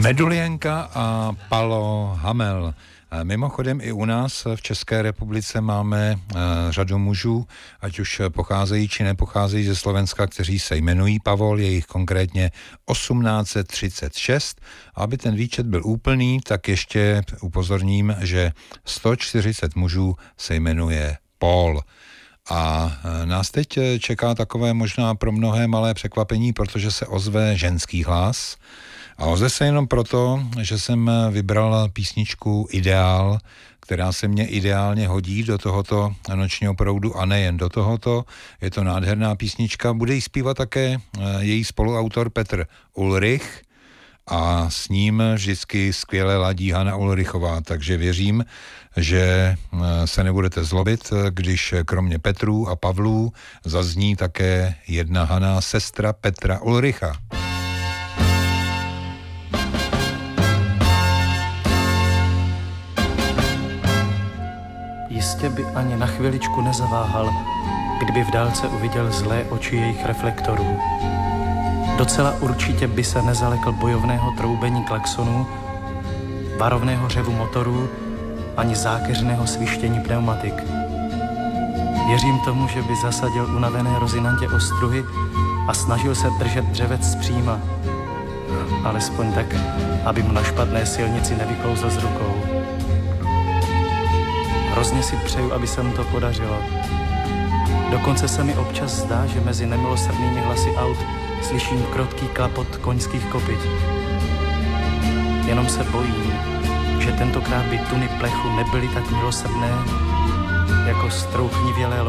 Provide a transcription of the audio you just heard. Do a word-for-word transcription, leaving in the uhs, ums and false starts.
Medulienka a Palo Hamel. Mimochodem i u nás v České republice máme řadu mužů, ať už pocházejí či nepocházejí ze Slovenska, kteří se jmenují Pavol, je jich konkrétně osmnáct set třicet šest. Aby ten výčet byl úplný, tak ještě upozorním, že sto čtyřicet mužů se jmenuje Paul. A nás teď čeká takové možná pro mnohé malé překvapení, protože se ozve ženský hlas. A ozve se jenom proto, že jsem vybral písničku Ideál, která se mně ideálně hodí do tohoto nočního proudu a nejen do tohoto. Je to nádherná písnička, bude jí zpívat také její spoluautor Petr Ulrich a s ním vždycky skvěle ladí Hana Ulrichová, takže věřím, že se nebudete zlobit, když kromě Petrů a Pavlů zazní také jedna Hana, sestra Petra Ulricha. Jistě by ani na chviličku nezaváhal, kdyby v dálce uviděl zlé oči jejich reflektorů. Docela určitě by se nezalekl bojovného troubení klaxonů, varovného řevu motorů, ani zákeřného svištění pneumatik. Věřím tomu, že by zasadil unavené rozinantě ostruhy a snažil se držet dřevec zpříma. Alespoň tak, aby mu na špatné silnici nevyklouzl z rukou. Hrozně si přeju, aby se mu to podařilo. Dokonce se mi občas zdá, že mezi nemilosrdnými hlasy aut slyším krotký klapot koňských kopyt. Jenom se bojím, že tentokrát by tuny plechu nebyly tak milosrdné jako strouchnivělé